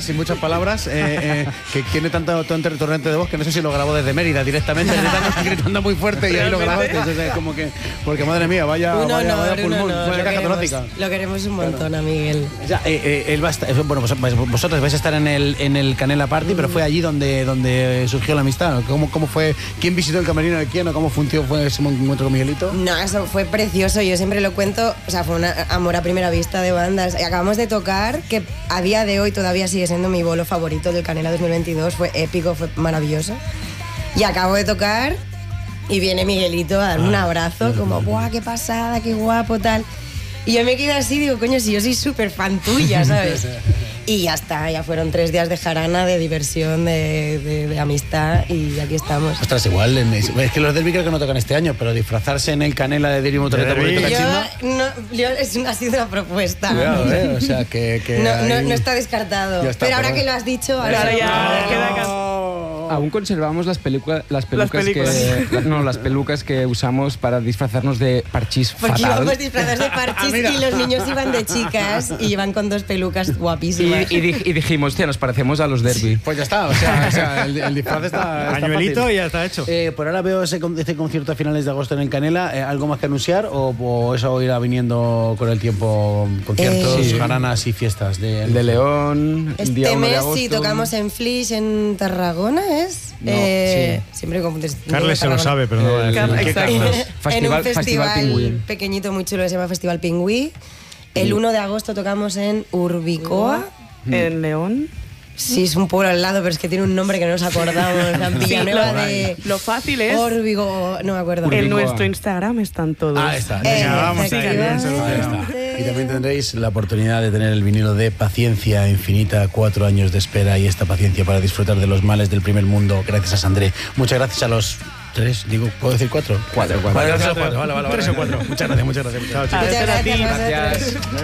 sin muchas palabras, que tiene tanto torrente de voz que no sé si lo grabó desde Mérida directamente, gritando muy fuerte y ahí lo grabó. Entonces, como que, porque madre mía, vaya pulmón, vaya caja torácica. Lo queremos un montón a Miguel. Ya, él va a estar, bueno, vosotros vais a estar en el Canela Party, pero fue allí donde surgió la amistad. ¿Cómo fue? ¿Quién visitó el camerino de quién o cómo fue ese encuentro con Miguelito? No, eso fue precioso, yo siempre lo cuento, o sea, fue un amor a primera vista de bandas. Acabamos de tocar, que a día de hoy todavía sigue siendo mi bolo favorito del Canela 2022, fue épico, fue maravilloso. Y acabo de tocar y viene Miguelito a darme un abrazo, como, ¡buah, qué pasada, qué guapo, tal! Y yo me quedé así, digo, coño, si yo soy súper fan tuya, ¿sabes? Y ya está, ya fueron 3 días de jarana, de diversión, de amistad y aquí estamos. Ostras, igual, es que los Derby creo que no tocan este año, pero disfrazarse en el Canela de Derby Motoreta porque toca Chimba. Ha sido una propuesta. Cuidado, o sea, que no está descartado. Está, pero ahora que lo has dicho, ahora ya queda aún conservamos las pelucas que usamos para disfrazarnos de Parchís porque fatal. íbamos disfrazados de Parchís y los niños iban de chicas y iban con 2 pelucas guapísimas. Y dijimos, hostia, nos parecemos a los Derby. Pues ya está, o sea el disfraz está pañuelito fácil. Y ya está hecho. Por ahora veo este concierto a finales de agosto en el Canela. ¿Algo más que anunciar o eso irá viniendo con el tiempo? Conciertos, jaranas y fiestas de León, el día 1 de agosto. Sí, tocamos en Flix, en Tarragona, ¿es? No, sí. Siempre confundes. Carles se lo sabe, pero no. En un festival Pingüí. pequeñito, muy chulo, que se llama Festival Pingüí. El 1 de agosto tocamos en Urbicoa. ¿En León? Sí, es un pueblo al lado, pero es que tiene un nombre que no nos acordamos. La Villanueva de... Lo fácil es... Órbigo, no me acuerdo. En nuestro Instagram están todos. Ah, está. Vamos Ahí está. Y también tendréis la oportunidad de tener el vinilo de Paciencia Infinita, 4 años de espera y esta paciencia para disfrutar de los males del primer mundo, gracias a Sandré. Muchas gracias a los 3, digo, ¿puedo decir 4? 4. Vale, 3 o 4. Muchas gracias. Muchas gracias.